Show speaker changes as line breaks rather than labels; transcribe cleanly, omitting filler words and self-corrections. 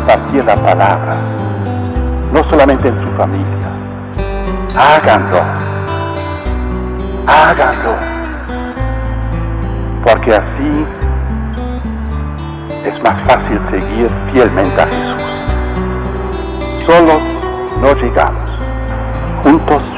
compartir la palabra, no solamente en su familia. Háganlo, háganlo, porque así es más fácil seguir fielmente a Jesús. Solos no llegamos, juntos